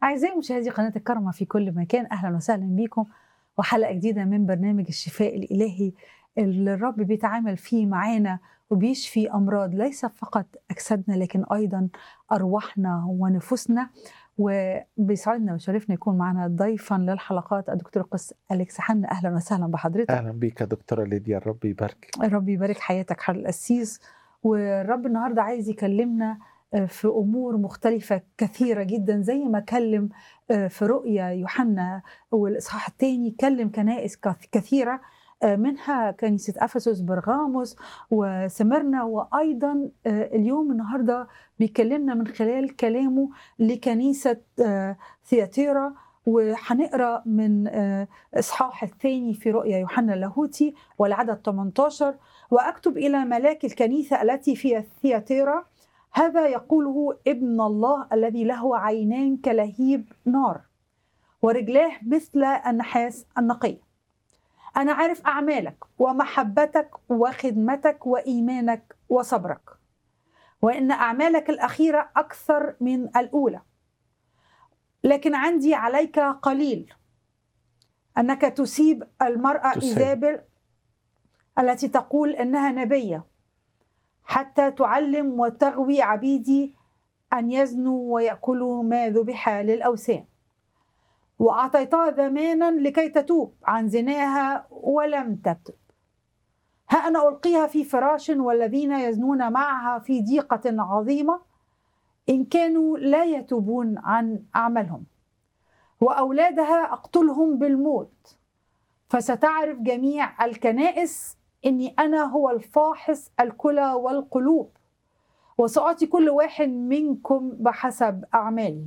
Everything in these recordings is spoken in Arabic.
أعزائي مشاهدي قناة الكرمة في كل مكان، أهلا وسهلا بكم وحلقة جديدة من برنامج الشفاء الإلهي اللي الرب بيتعامل فيه معانا وبيشفي أمراض ليس فقط أجسادنا لكن أيضا أرواحنا ونفوسنا. وبيسعدنا ويشرفنا يكون معنا ضيفا للحلقات الدكتور قس أليكس حنا. أهلا وسهلا بحضرتك. أهلا بيك يا دكتورة ليديا، الرب يبارك. الرب يبارك حياتك حضرة القسيس. والرب النهارده عايز يكلمنا في أمور مختلفة كثيرة جدا، زي ما كلم في رؤيا يوحنا والإصحاح الثاني، كلم كنائس كثيرة، منها كنيسة أفسس، برغاموس وسمرنا، وأيضا اليوم النهارده بيكلمنا من خلال كلامه لكنيسة ثياتيرا. وهنقرا من إصحاح الثاني في رؤيا يوحنا اللاهوتي والعدد 18: وأكتب إلى ملاك الكنيسة التي في ثياتيرا، هذا يقوله ابن الله الذي له عينان كلهيب نار ورجلاه مثل النحاس النقي. أنا عارف أعمالك ومحبتك وخدمتك وإيمانك وصبرك، وإن أعمالك الأخيرة أكثر من الأولى، لكن عندي عليك قليل، أنك تسيب المرأة إيزابل التي تقول إنها نبية، حتى تعلم وتغوي عبيدي أن يزنوا ويأكلوا ما ذبح للأوثان، وأعطيتها زمانا لكي تتوب عن زناها ولم تتب. ها أنا ألقيها في فراش، والذين يزنون معها في ضيقة عظيمة إن كانوا لا يتوبون عن أعمالهم، وأولادها أقتلهم بالموت. فستعرف جميع الكنائس إني أنا هو الفاحص الكلى والقلوب، وسأعطي كل واحد منكم بحسب أعماله.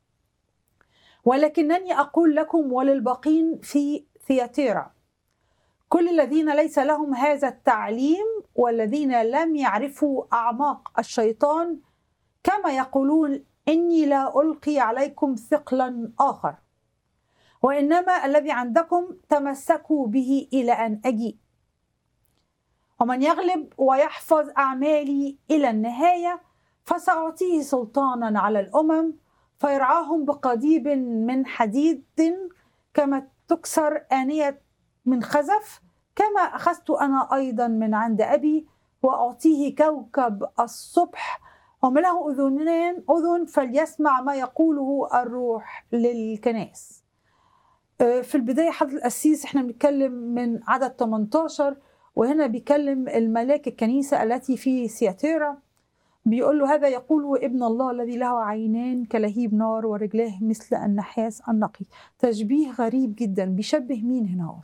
ولكنني أقول لكم وللباقين في ثياتيرا، كل الذين ليس لهم هذا التعليم والذين لم يعرفوا أعماق الشيطان، كما يقولون إني لا ألقي عليكم ثقلا آخر، وإنما الذي عندكم تمسكوا به إلى أن أجيء. ومن يغلب ويحفظ أعمالي إلى النهاية فسأعطيه سلطانا على الأمم، فيرعاهم بقضيب من حديد كما تكسر آنية من خزف، كما أخذت أنا أيضا من عند أبي، وأعطيه كوكب الصبح. ومن له أذن فليسمع ما يقوله الروح للكنائس. في البداية حضرة القسيس احنا بنتكلم من عدد 18، وهنا بيكلم الملاك الكنيسة التي في ثياتيرا، بيقول له هذا يقوله ابن الله الذي له عينان كلهيب نار ورجلاه مثل النحاس النقي. تشبيه غريب جدا، بيشبه مين هنا؟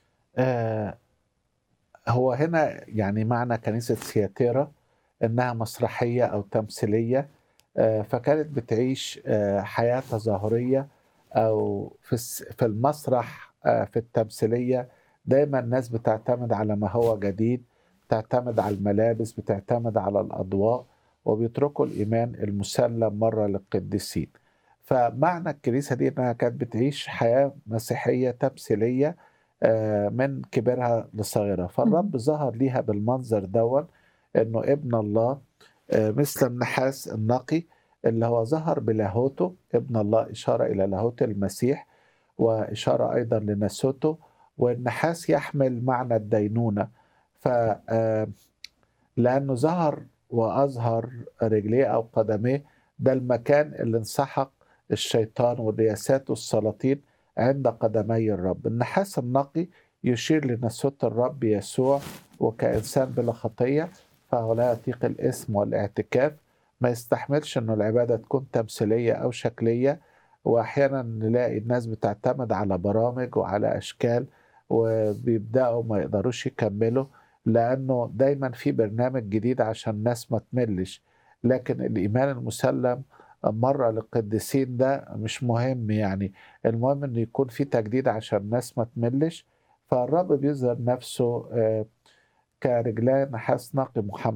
هو هنا يعني معنى كنيسة ثياتيرا إنها مسرحية أو تمثيلية، فكانت بتعيش حياة تظاهرية أو في المسرح، في التمثيلية. دايما الناس بتعتمد على ما هو جديد، بتعتمد على الملابس، بتعتمد على الأضواء، وبيتركوا الإيمان المسلم مرة للقديسين. فمعنى الكنيسة دي إنها كانت بتعيش حياة مسيحية تمثيلية من كبرها لصغيرها. فالرب ظهر ليها بالمنظر دون إنه ابن الله مثل النحاس النقي، اللي هو ظهر بلاهوته. ابن الله إشارة إلى لاهوت المسيح، وإشارة أيضا لناسوته. والنحاس يحمل معنى الدينونة، لأنه ظهر وأظهر رجليه أو قدميه، ده المكان اللي انسحق الشيطان والرياسات والسلاطين عند قدمي الرب. النحاس النقي يشير لناسوت الرب يسوع، وكإنسان بلا خطية فهو لا يطيق الإثم والاعتكاف، ما يستحملش أنه العبادة تكون تمثيلية أو شكلية. وأحيانا نلاقي الناس بتعتمد على برامج وعلى أشكال، وبيبدأوا ما يقدروش يكملوا، لأنه دايما في برنامج جديد عشان الناس ما تملش. لكن الإيمان المسلم مرة للقديسين ده مش مهم، يعني المهم أنه يكون في تجديد عشان الناس ما تملش. فالرب بيظهر نفسه كرجلان نحاس نقي محمد